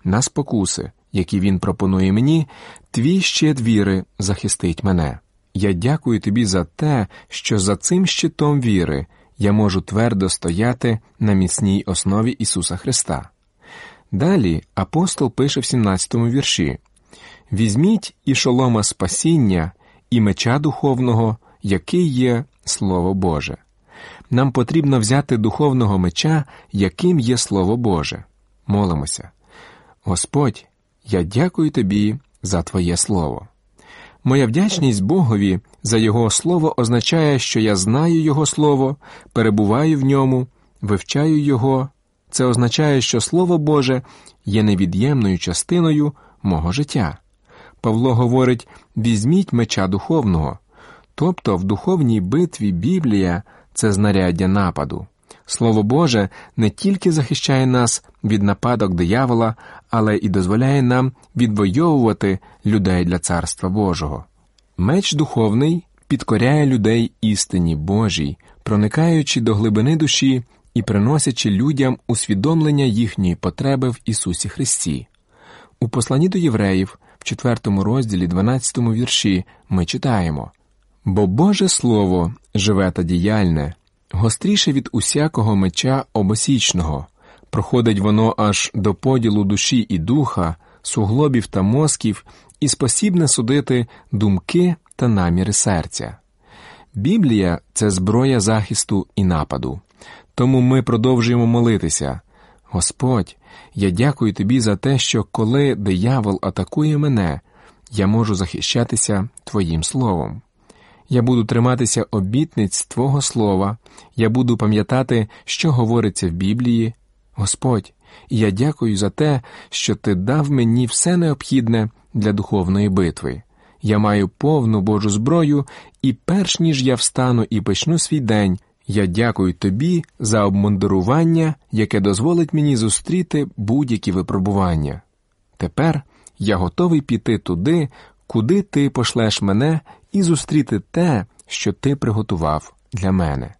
на спокуси, які він пропонує мені, твій щит віри захистить мене. Я дякую тобі за те, що за цим щитом віри я можу твердо стояти на міцній основі Ісуса Христа. Далі апостол пише в 17-му вірші: «Візьміть і шолома спасіння, і меча духовного, який є Слово Боже». Нам потрібно взяти духовного меча, яким є Слово Боже. Молимося. Господь, я дякую Тобі за Твоє Слово. Моя вдячність Богові за Його Слово означає, що я знаю Його Слово, перебуваю в ньому, вивчаю Його. Це означає, що Слово Боже є невід'ємною частиною мого життя. Павло говорить: «Візьміть меча духовного». Тобто в духовній битві Біблія – це знаряддя нападу. Слово Боже не тільки захищає нас від нападок диявола, але і дозволяє нам відвоювати людей для Царства Божого. Меч духовний підкоряє людей істині Божій, проникаючи до глибини душі і приносячи людям усвідомлення їхньої потреби в Ісусі Христі. У посланні до євреїв, в 4 розділі, 12 вірші, ми читаємо: «Бо Боже Слово живе та діяльне, гостріше від усякого меча обосічного, проходить воно аж до поділу душі і духа, суглобів та мозків, і спосібне судити думки та наміри серця». Біблія – це зброя захисту і нападу. Тому ми продовжуємо молитися: «Господь, я дякую Тобі за те, що коли диявол атакує мене, я можу захищатися Твоїм Словом. Я буду триматися обітниць Твого Слова, я буду пам'ятати, що говориться в Біблії. Господь, я дякую за те, що Ти дав мені все необхідне для духовної битви. Я маю повну Божу зброю, і перш ніж я встану і почну свій день, я дякую Тобі за обмундирування, яке дозволить мені зустріти будь-які випробування. Тепер я готовий піти туди, куди Ти пошлеш мене, і зустріти те, що Ти приготував для мене».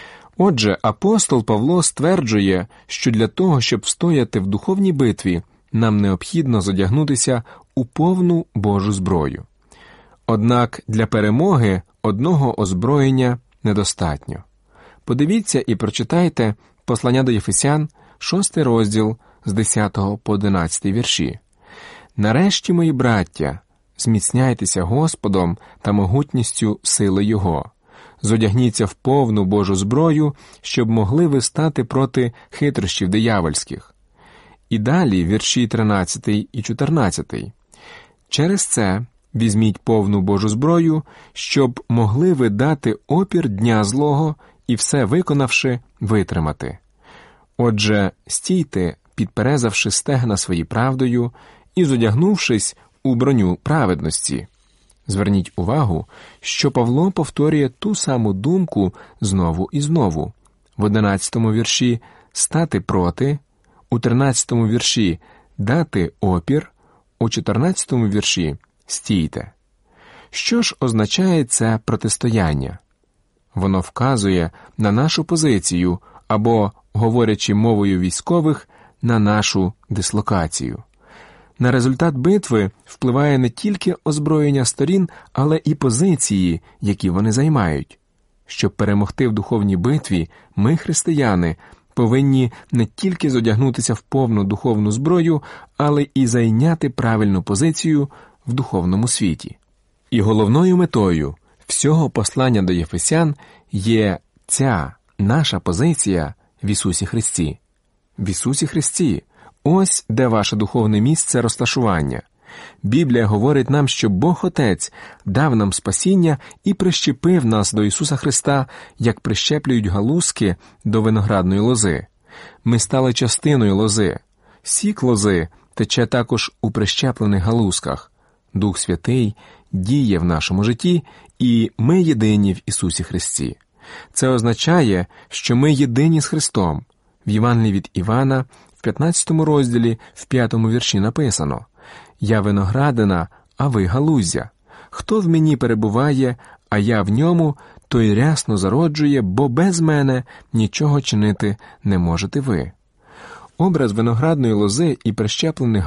Отже, апостол Павло стверджує, що для того, щоб встояти в духовній битві, нам необхідно зодягнутися у повну Божу зброю. Однак для перемоги одного озброєння недостатньо. Подивіться і прочитайте послання до Єфесян, 6 розділ, з 10 по 11 вірші. «Нарешті, мої браття, зміцняйтеся Господом та могутністю сили Його. Зодягніться в повну Божу зброю, щоб могли ви стати проти хитрощів диявольських». І далі вірші 13 і 14. «Через це візьміть повну Божу зброю, щоб могли ви дати опір дня злого і все виконавши, витримати. Отже, стійте, підперезавши стегна свої правдою і зодягнувшись у броню праведності». Зверніть увагу, що Павло повторює ту саму думку знову і знову. В 11 вірші «стати проти», у 13 вірші «дати опір», у 14 вірші «стійте». Що ж означає це протистояння? Воно вказує на нашу позицію або, говорячи мовою військових, на нашу дислокацію. На результат битви впливає не тільки озброєння сторін, але і позиції, які вони займають. Щоб перемогти в духовній битві, ми, християни, повинні не тільки зодягнутися в повну духовну зброю, але і зайняти правильну позицію в духовному світі. І головною метою всього послання до Єфесян є ця наша позиція в Ісусі Христі. В Ісусі Христі – ось де ваше духовне місце розташування. Біблія говорить нам, що Бог Отець дав нам спасіння і прищепив нас до Ісуса Христа, як прищеплюють галузки до виноградної лози. Ми стали частиною лози. Сік лози тече також у прищеплених галузках. Дух Святий діє в нашому житті, і ми єдині в Ісусі Христі. Це означає, що ми єдині з Христом. В Євангелії від Івана, в 15 розділі, в 5 вірші написано: «Я виноградина, а ви галуздя. Хто в мені перебуває, а я в ньому, той рясно зароджує, бо без мене нічого чинити не можете ви». Образ виноградної лози і прищеплених